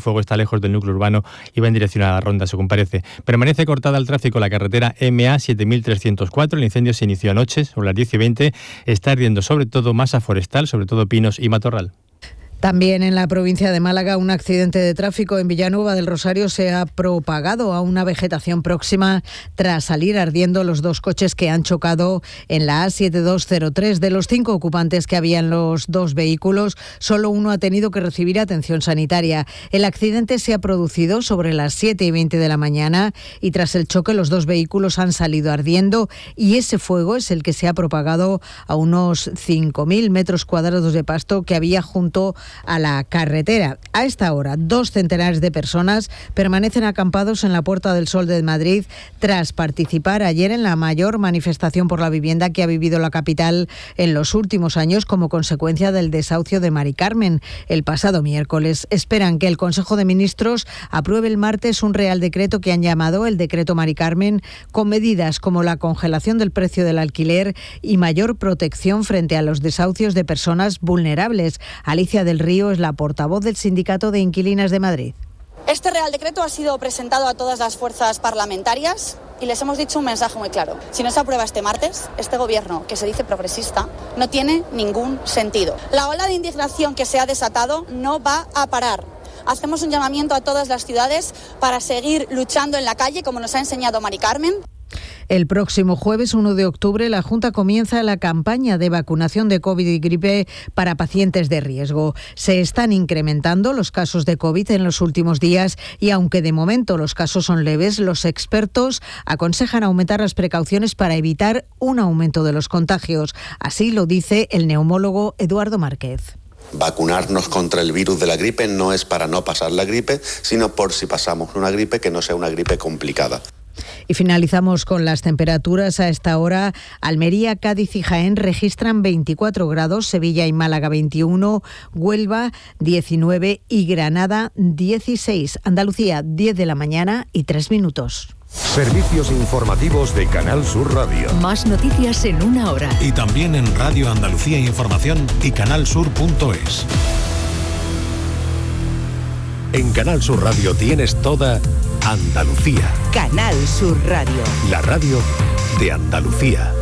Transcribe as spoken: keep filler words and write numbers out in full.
fuego está lejos del núcleo urbano y va en dirección a la Ronda, según parece. Permanece cortada el tráfico la carretera M A siete mil trescientos cuatro. El incendio se inició anoche, sobre las diez y veinte. Está ardiendo sobre todo masa forestal, sobre todo pinos y matorral. También en la provincia de Málaga, un accidente de tráfico en Villanueva del Rosario se ha propagado a una vegetación próxima tras salir ardiendo los dos coches que han chocado en la A siete dos cero tres. De los cinco ocupantes que había en los dos vehículos, solo uno ha tenido que recibir atención sanitaria. El accidente se ha producido sobre las siete y veinte de la mañana y tras el choque los dos vehículos han salido ardiendo y ese fuego es el que se ha propagado a unos cinco mil metros cuadrados de pasto que había junto a la carretera. A esta hora, dos centenares de personas permanecen acampados en la Puerta del Sol de Madrid tras participar ayer en la mayor manifestación por la vivienda que ha vivido la capital en los últimos años como consecuencia del desahucio de Mari Carmen. El pasado miércoles esperan que el Consejo de Ministros apruebe el martes un Real Decreto que han llamado el Decreto Mari Carmen, con medidas como la congelación del precio del alquiler y mayor protección frente a los desahucios de personas vulnerables. Alicia del Río es la portavoz del Sindicato de Inquilinas de Madrid. Este Real Decreto ha sido presentado a todas las fuerzas parlamentarias y les hemos dicho un mensaje muy claro. Si no se aprueba este martes, este gobierno, que se dice progresista, no tiene ningún sentido. La ola de indignación que se ha desatado no va a parar. Hacemos un llamamiento a todas las ciudades para seguir luchando en la calle, como nos ha enseñado Mari Carmen. El próximo jueves uno de octubre la Junta comienza la campaña de vacunación de COVID y gripe para pacientes de riesgo. Se están incrementando los casos de COVID en los últimos días y aunque de momento los casos son leves, los expertos aconsejan aumentar las precauciones para evitar un aumento de los contagios. Así lo dice el neumólogo Eduardo Márquez. Vacunarnos contra el virus de la gripe no es para no pasar la gripe, sino por si pasamos una gripe que no sea una gripe complicada. Y finalizamos con las temperaturas. A esta hora, Almería, Cádiz y Jaén registran veinticuatro grados, Sevilla y Málaga veintiuno, Huelva diecinueve y Granada dieciséis. Andalucía, diez de la mañana y tres minutos. Servicios informativos de Canal Sur Radio. Más noticias en una hora. Y también en Radio Andalucía Información y canalsur punto es. En Canal Sur Radio tienes toda Andalucía. Canal Sur Radio. La radio de Andalucía.